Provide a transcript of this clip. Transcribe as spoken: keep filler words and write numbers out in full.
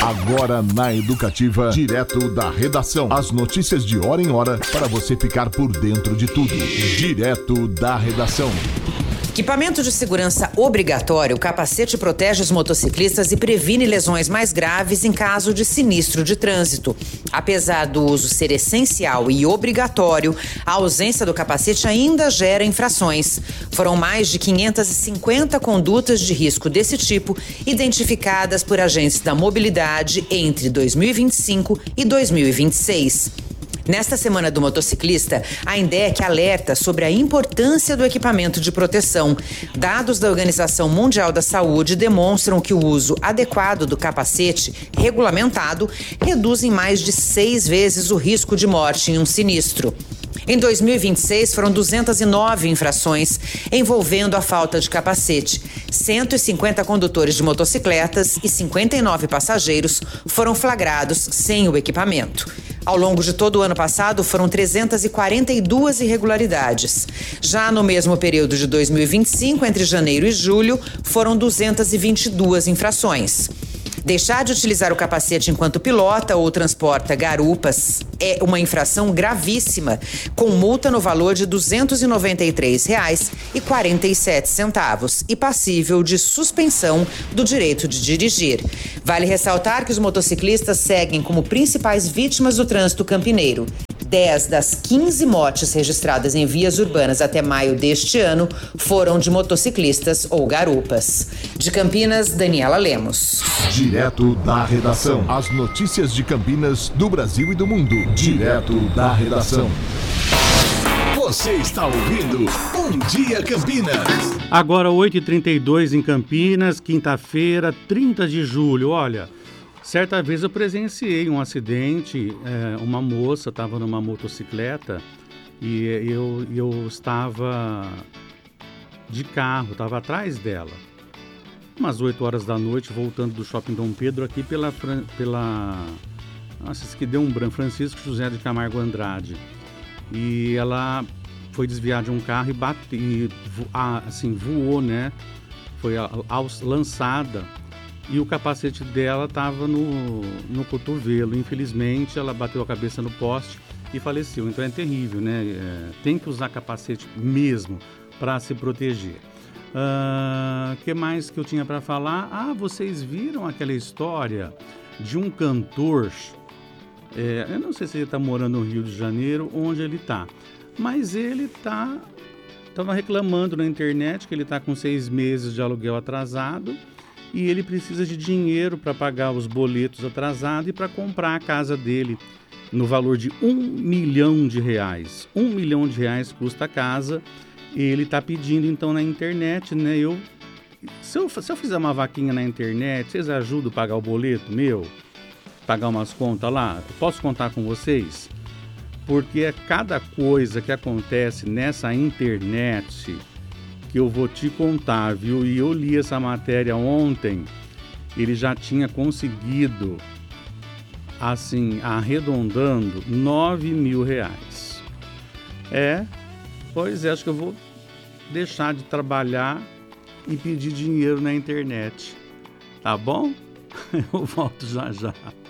Agora na Educativa, direto da redação. As notícias de hora em hora para você ficar por dentro de tudo. Direto da redação. Equipamento de segurança obrigatório, o capacete protege os motociclistas e previne lesões mais graves em caso de sinistro de trânsito. Apesar do uso ser essencial e obrigatório, a ausência do capacete ainda gera infrações. Foram mais de quinhentas e cinquenta condutas de risco desse tipo identificadas por agentes da mobilidade entre dois mil e vinte e cinco e dois mil e vinte e seis. Nesta Semana do Motociclista, a INDEC alerta sobre a importância do equipamento de proteção. Dados da Organização Mundial da Saúde demonstram que o uso adequado do capacete, regulamentado, reduz em mais de seis vezes o risco de morte em um sinistro. Em dois mil e vinte e seis, foram duzentas e nove infrações envolvendo a falta de capacete. cento e cinquenta condutores de motocicletas e cinquenta e nove passageiros foram flagrados sem o equipamento. Ao longo de todo o ano passado, foram trezentas e quarenta e duas irregularidades. Já no mesmo período de dois mil e vinte e cinco, entre janeiro e julho, foram duzentas e vinte e duas infrações. Deixar de utilizar o capacete enquanto pilota ou transporta garupas é uma infração gravíssima, com multa no valor de duzentos e noventa e três reais e quarenta e sete centavos e passível de suspensão do direito de dirigir. Vale ressaltar que os motociclistas seguem como principais vítimas do trânsito campineiro. dez das quinze mortes registradas em vias urbanas até maio deste ano foram de motociclistas ou garupas. De Campinas, Daniela Lemos. Direto da redação. As notícias de Campinas, do Brasil e do mundo. Direto da redação. Você está ouvindo Bom Dia Campinas. Agora oito e trinta e dois em Campinas, quinta-feira, trinta de julho. Olha, certa vez eu presenciei um acidente, é, uma moça estava numa motocicleta e eu, eu estava de carro, estava atrás dela. Umas oito horas da noite, voltando do Shopping Dom Pedro, aqui pela... pela nossa, isso que deu um branco, Francisco José de Camargo Andrade. E ela foi desviar de um carro e bateu, e, assim, voou, né? Foi a, a, lançada. E o capacete dela estava no, no cotovelo. Infelizmente, ela bateu a cabeça no poste e faleceu. Então é terrível, né? É, tem que usar capacete mesmo para se proteger. O uh, que mais que eu tinha para falar? Ah, vocês viram aquela história de um cantor? É, eu não sei se ele está morando no Rio de Janeiro, onde ele está. Mas ele está... Estava reclamando na internet que ele está com seis meses de aluguel atrasado. E ele precisa de dinheiro para pagar os boletos atrasados e para comprar a casa dele no valor de um milhão de reais. Um milhão de reais custa a casa e ele está pedindo então na internet, né? Eu, se, eu, se eu fizer uma vaquinha na internet, vocês ajudam a pagar o boleto meu? Pagar umas contas lá? Posso contar com vocês? Porque é cada coisa que acontece nessa internet... que eu vou te contar, viu? E eu li essa matéria ontem, ele já tinha conseguido, assim, arredondando, nove mil reais. É, pois é, acho que eu vou deixar de trabalhar e pedir dinheiro na internet, tá bom? Eu volto já já.